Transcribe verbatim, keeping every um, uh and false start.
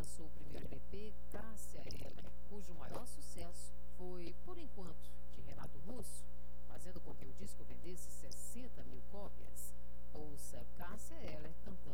lançou o primeiro L P, Cássia Eller, cujo maior sucesso foi Por Enquanto.